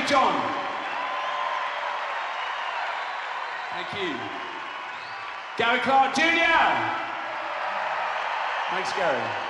Big John. Thank you. Gary Clark Jr. Thanks, Gary.